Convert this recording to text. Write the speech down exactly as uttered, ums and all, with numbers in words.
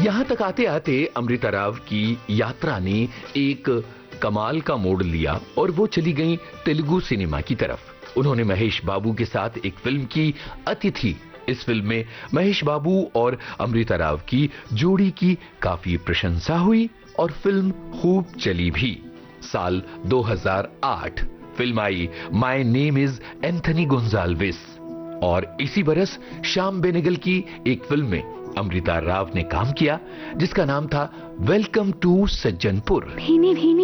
यहाँ तक आते आते अमृता राव की यात्रा ने एक कमाल का मोड़ लिया और वो चली गई तेलुगु सिनेमा की तरफ। उन्होंने महेश बाबू के साथ एक फिल्म की, अतिथि। इस फिल्म में महेश बाबू और अमृता राव की जोड़ी की काफी प्रशंसा हुई और फिल्म खूब चली भी। साल दो हज़ार आठ film I my name is Anthony Gonsalves और इसी बरस श्याम बेनेगल की एक फिल्म में अमृता राव ने काम किया जिसका नाम था वेलकम टू सज्जनपुर। भीनी भीनी